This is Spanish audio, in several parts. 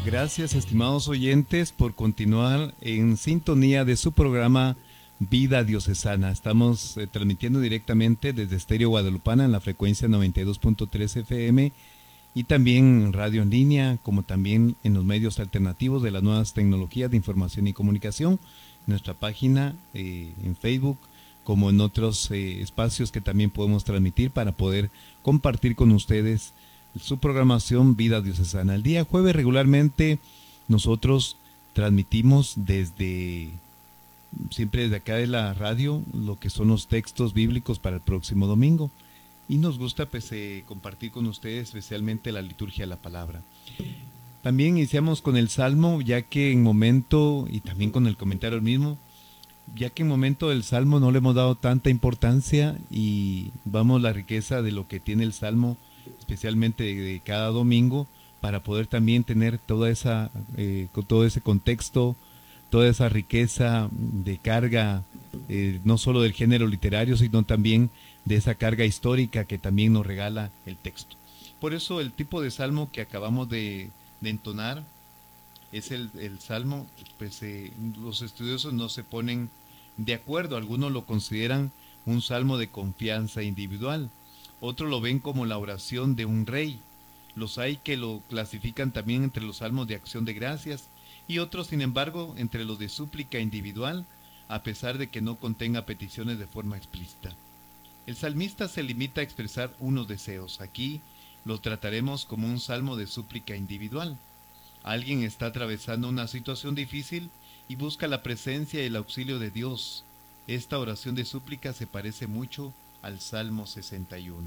Gracias, estimados oyentes, por continuar en sintonía de su programa Vida Diocesana. Estamos transmitiendo directamente desde Estéreo Guadalupana en la frecuencia 92.3 FM y también radio en línea, como también en los medios alternativos de las nuevas tecnologías de información y comunicación, nuestra página en Facebook, como en otros espacios que también podemos transmitir para poder compartir con ustedes su programación Vida Diocesana. El día jueves regularmente nosotros transmitimos siempre desde acá de la radio, lo que son los textos bíblicos para el próximo domingo. Y nos gusta compartir con ustedes especialmente la liturgia de la palabra. También iniciamos con el Salmo, ya que en momento, y también con el comentario mismo, ya que en momento del Salmo no le hemos dado tanta importancia y vamos la riqueza de lo que tiene el Salmo, especialmente de cada domingo, para poder también tener toda con todo ese contexto, toda esa riqueza de carga, no solo del género literario, sino también de esa carga histórica que también nos regala el texto. Por eso el tipo de salmo que acabamos de entonar es el salmo, los estudiosos no se ponen de acuerdo, algunos lo consideran un salmo de confianza individual, otros lo ven como la oración de un rey, los hay que lo clasifican también entre los salmos de acción de gracias y otros, sin embargo, entre los de súplica individual, a pesar de que no contenga peticiones de forma explícita. El salmista se limita a expresar unos deseos. Aquí lo trataremos como un salmo de súplica individual. Alguien está atravesando una situación difícil y busca la presencia y el auxilio de Dios. Esta oración de súplica se parece mucho al Salmo 61.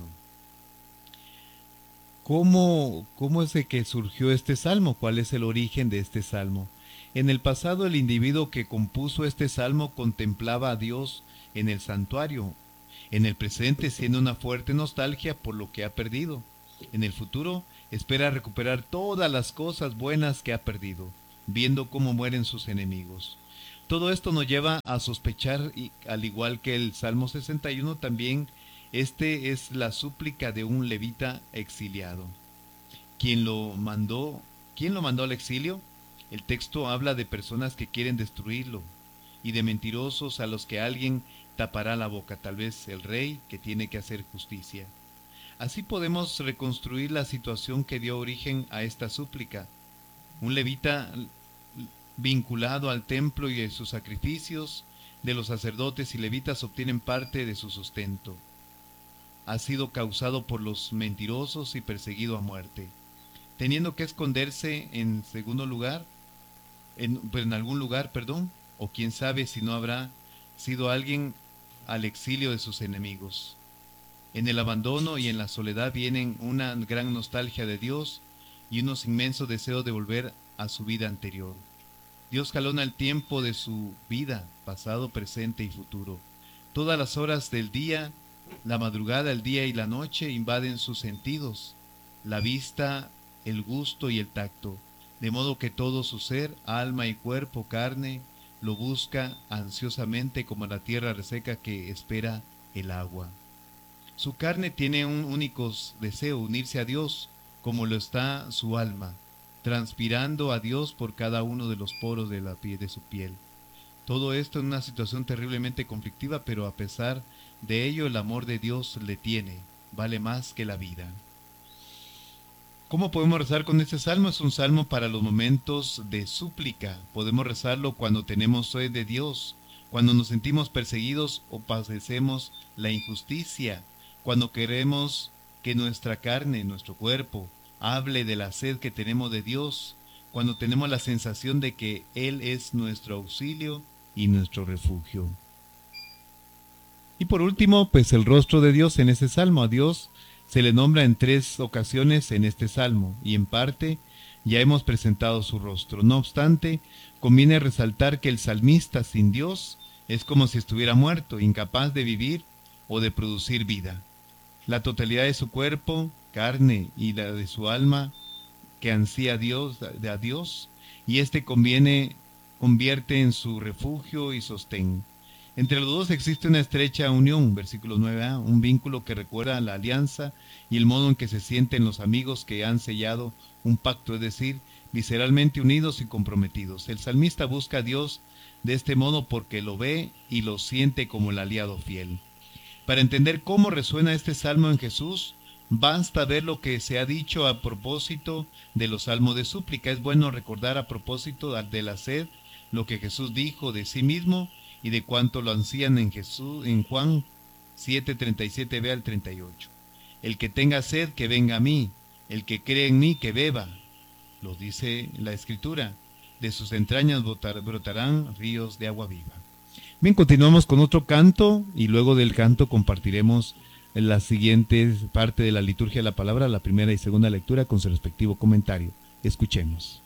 ¿Cómo es de que surgió este salmo? ¿Cuál es el origen de este salmo? En el pasado, el individuo que compuso este salmo contemplaba a Dios en el santuario. En el presente siente una fuerte nostalgia por lo que ha perdido. En el futuro espera recuperar todas las cosas buenas que ha perdido, viendo cómo mueren sus enemigos. Todo esto nos lleva a sospechar, y al igual que el Salmo 61, también este es la súplica de un levita exiliado. ¿Quién lo mandó? ¿Quién lo mandó al exilio? El texto habla de personas que quieren destruirlo y de mentirosos a los que alguien tapará la boca, tal vez el rey que tiene que hacer justicia. Así podemos reconstruir la situación que dio origen a esta súplica. Un levita vinculado al templo y a sus sacrificios, de los sacerdotes y levitas obtienen parte de su sustento. Ha sido causado por los mentirosos y perseguido a muerte, teniendo que esconderse en segundo lugar, en algún lugar, o quién sabe si no habrá sido alguien al exilio de sus enemigos. En el abandono y en la soledad vienen una gran nostalgia de Dios y unos inmensos deseos de volver a su vida anterior. Dios jalona el tiempo de su vida, pasado, presente y futuro. Todas las horas del día, la madrugada, el día y la noche invaden sus sentidos, la vista, el gusto y el tacto, de modo que todo su ser, alma y cuerpo, carne, lo busca ansiosamente como la tierra reseca que espera el agua. Su carne tiene un único deseo, unirse a Dios, como lo está su alma, transpirando a Dios por cada uno de los poros de la piel de su piel. Todo esto en una situación terriblemente conflictiva, pero a pesar de ello el amor de Dios le tiene, vale más que la vida. ¿Cómo podemos rezar con este salmo? Es un salmo para los momentos de súplica. Podemos rezarlo cuando tenemos sed de Dios, cuando nos sentimos perseguidos o padecemos la injusticia, cuando queremos que nuestra carne, nuestro cuerpo, hable de la sed que tenemos de Dios, cuando tenemos la sensación de que Él es nuestro auxilio y nuestro refugio. Y por último, pues el rostro de Dios en este salmo. A Dios se le nombra en 3 ocasiones en este salmo, y en parte ya hemos presentado su rostro. No obstante, conviene resaltar que el salmista sin Dios es como si estuviera muerto, incapaz de vivir o de producir vida. La totalidad de su cuerpo, carne y la de su alma, que ansía a Dios, y convierte en su refugio y sostén. Entre los dos existe una estrecha unión, versículo 9a, un vínculo que recuerda la alianza y el modo en que se sienten los amigos que han sellado un pacto, es decir, visceralmente unidos y comprometidos. El salmista busca a Dios de este modo porque lo ve y lo siente como el aliado fiel. Para entender cómo resuena este salmo en Jesús, basta ver lo que se ha dicho a propósito de los salmos de súplica. Es bueno recordar a propósito de la sed lo que Jesús dijo de sí mismo y de cuánto lo ansían en Juan 7:37b al 38. El que tenga sed, que venga a mí; el que cree en mí, que beba. Lo dice la Escritura: de sus entrañas brotarán ríos de agua viva. Bien, continuamos con otro canto y luego del canto compartiremos la siguiente parte de la liturgia de la palabra, la primera y segunda lectura con su respectivo comentario. Escuchemos.